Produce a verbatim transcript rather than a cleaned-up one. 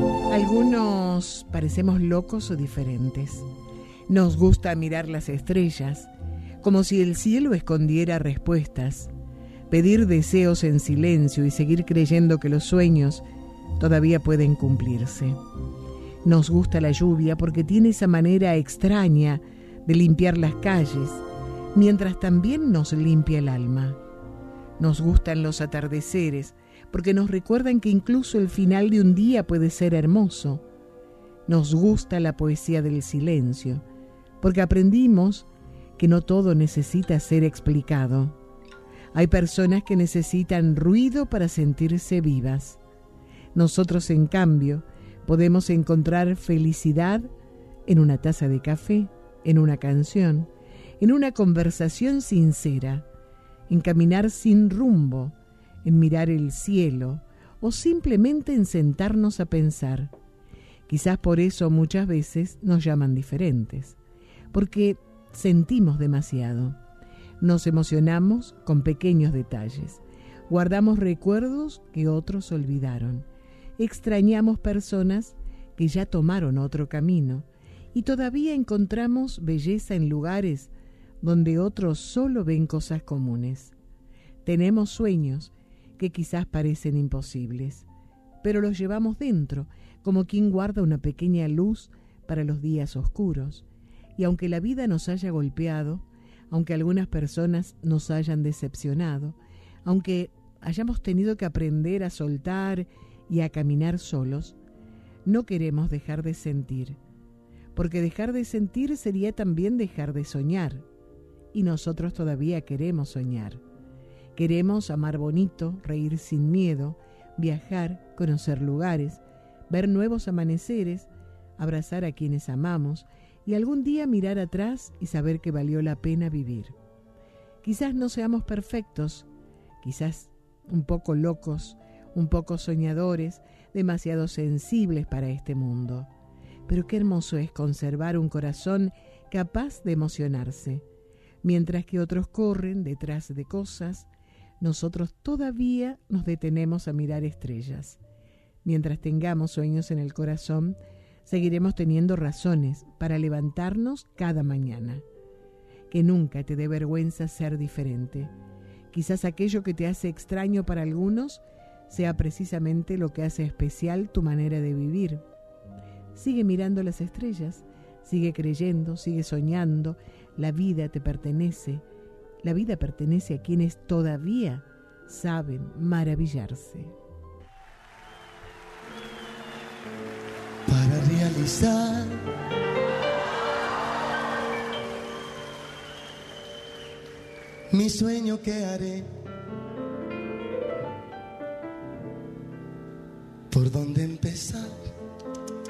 Algunos parecemos locos o diferentes. Nos gusta mirar las estrellas, como si el cielo escondiera respuestas, pedir deseos en silencio y seguir creyendo que los sueños todavía pueden cumplirse. Nos gusta la lluvia porque tiene esa manera extraña de limpiar las calles, mientras también nos limpia el alma. Nos gustan los atardeceres porque nos recuerdan que incluso el final de un día puede ser hermoso. Nos gusta la poesía del silencio porque aprendimos que no todo necesita ser explicado. Hay personas que necesitan ruido para sentirse vivas. Nosotros, en cambio, podemos encontrar felicidad en una taza de café, en una canción, en una conversación sincera, en caminar sin rumbo, en mirar el cielo o simplemente en sentarnos a pensar. Quizás por eso muchas veces nos llaman diferentes, porque sentimos demasiado. Nos emocionamos con pequeños detalles, guardamos recuerdos que otros olvidaron, extrañamos personas que ya tomaron otro camino y todavía encontramos belleza en lugares donde otros solo ven cosas comunes. Tenemos sueños que quizás parecen imposibles, pero los llevamos dentro, como quien guarda una pequeña luz para los días oscuros. Y aunque la vida nos haya golpeado, aunque algunas personas nos hayan decepcionado, aunque hayamos tenido que aprender a soltar y a caminar solos, no queremos dejar de sentir, porque dejar de sentir sería también dejar de soñar. Y nosotros todavía queremos soñar. Queremos amar bonito, reír sin miedo, viajar, conocer lugares, ver nuevos amaneceres, abrazar a quienes amamos y algún día mirar atrás y saber que valió la pena vivir. Quizás no seamos perfectos, quizás un poco locos, un poco soñadores, demasiado sensibles para este mundo. Pero qué hermoso es conservar un corazón capaz de emocionarse. Mientras que otros corren detrás de cosas, nosotros todavía nos detenemos a mirar estrellas. Mientras tengamos sueños en el corazón, seguiremos teniendo razones para levantarnos cada mañana. Que nunca te dé vergüenza ser diferente. Quizás aquello que te hace extraño para algunos sea precisamente lo que hace especial tu manera de vivir. Sigue mirando las estrellas, sigue creyendo, sigue soñando. La vida te pertenece. La vida pertenece a quienes todavía saben maravillarse. Para realizar mi sueño, que haré por donde